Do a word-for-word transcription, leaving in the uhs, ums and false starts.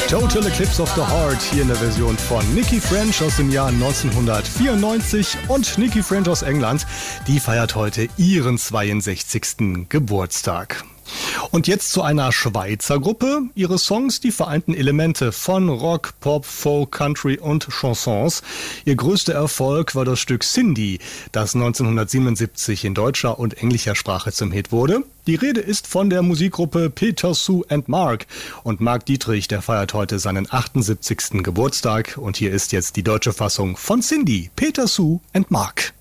Total Eclipse of the Heart hier in der Version von Nicky French aus dem Jahr neunzehnhundertvierundneunzig. Und Nicky French aus England, die feiert heute ihren zweiundsechzigsten Geburtstag. Und jetzt zu einer Schweizer Gruppe. Ihre Songs, die vereinten Elemente von Rock, Pop, Folk, Country und Chansons. Ihr größter Erfolg war das Stück Cindy, das neunzehnhundertsiebenundsiebzig in deutscher und englischer Sprache zum Hit wurde. Die Rede ist von der Musikgruppe Peter, Sue and Mark. Und Mark Dietrich, der feiert heute seinen achtundsiebzigsten Geburtstag. Und hier ist jetzt die deutsche Fassung von Cindy, Peter, Sue and Mark.